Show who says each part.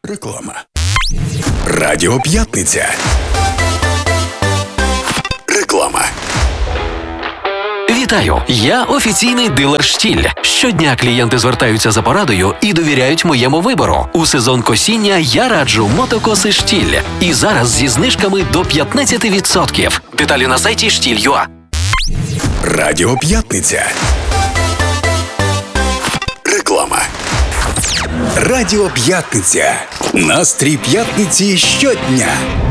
Speaker 1: Реклама. Радіо П'ятниця. Реклама.
Speaker 2: Вітаю! Я офіційний дилер «Штіль». Щодня клієнти звертаються за порадою і довіряють моєму вибору. У сезон косіння я раджу мотокоси «Штіль». І зараз зі знижками до 15%. Деталі на сайті штіль.ua.
Speaker 1: Радіо П'ятниця. Реклама. Радіо П'ятниця. Настрій п'ятниці щодня.